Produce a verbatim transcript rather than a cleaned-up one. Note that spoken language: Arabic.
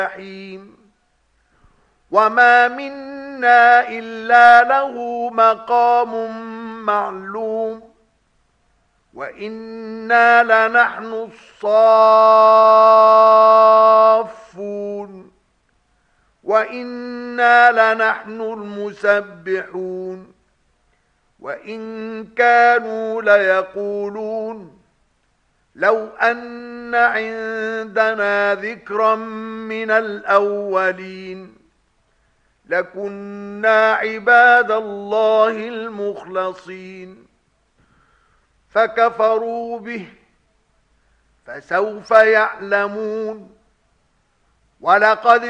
الجحيم وما منا إلا له مقام معلوم وإنا لنحن الصافون وإنا لنحن المسبحون وإن كانوا ليقولون لو أن عندنا ذكرا من الأولين لكنا عباد الله المخلصين فكفروا به فسوف يعلمون ولقد